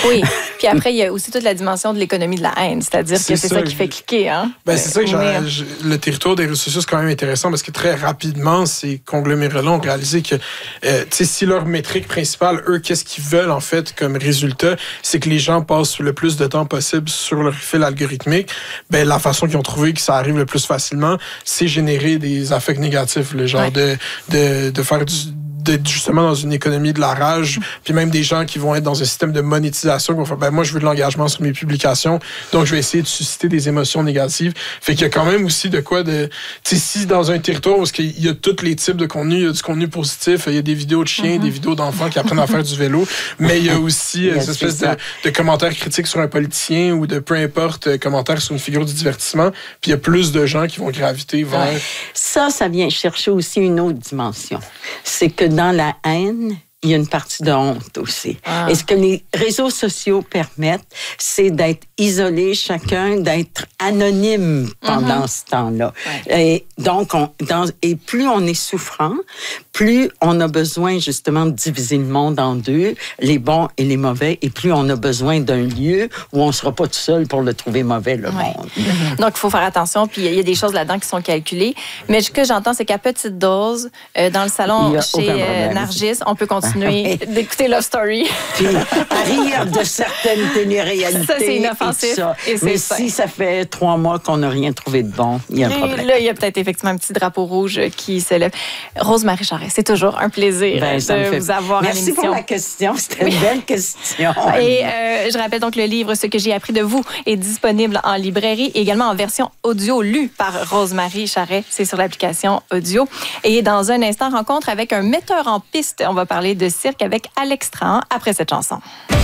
Oui. Puis après, il y a aussi toute la dimension de l'économie de la haine. C'est-à-dire que c'est ça qui fait cliquer. Hein? Ben, c'est ça que le territoire des réseaux sociaux, c'est quand même intéressant parce que très rapidement, ces conglomérats-là ont réalisé que si leur métrique principale, eux, qu'est-ce qu'ils veulent en fait comme résultat, c'est que les gens passent le plus de temps possible sur leur fil algorithmique. Ben, la façon qu'ils ont trouvé que ça arrive le plus facilement, c'est générer des affects négatifs, le genre de faire d'être justement dans une économie de la rage, puis même des gens qui vont être dans un système de monétisation, qui vont faire, moi, je veux de l'engagement sur mes publications, donc je vais essayer de susciter des émotions négatives. Fait qu'il y a quand même aussi de quoi de... Tu sais, si dans un territoire où il y a tous les types de contenu, il y a du contenu positif, il y a des vidéos de chiens, des vidéos d'enfants qui apprennent à faire du vélo, mais il y a aussi cette espèce de commentaires critiques sur un politicien ou de peu importe, commentaires sur une figure du divertissement, puis il y a plus de gens qui vont graviter vers... Ça vient chercher aussi une autre dimension. C'est que dans la haine, il y a une partie de honte aussi. Et ce que les réseaux sociaux permettent, c'est d'être isolé chacun, d'être anonyme pendant ce temps-là. Ouais. Et donc, et plus on est souffrant, plus on a besoin justement de diviser le monde en deux, les bons et les mauvais, et plus on a besoin d'un lieu où on ne sera pas tout seul pour le trouver mauvais, le monde. Donc, il faut faire attention, puis il y a des choses là-dedans qui sont calculées. Mais ce que j'entends, c'est qu'à petite dose, dans le salon chez Nargis, on peut continuer d'écouter Love Story. Puis, à rire de certaines téléréalités. Ça, c'est inoffensif. Mais si ça fait 3 mois qu'on n'a rien trouvé de bon, il y a un problème. Là, il y a peut-être effectivement un petit drapeau rouge qui s'élève. Rose-Marie Charest, c'est toujours un plaisir de vous avoir à l'émission. Merci pour la question. C'était une belle question. Et je rappelle donc le livre « Ce que j'ai appris de vous » est disponible en librairie et également en version audio lue par Rose-Marie Charest. C'est sur l'application audio. Et dans un instant, rencontre avec un metteur en piste. On va parler de cirque avec Alex Trahan après cette chanson.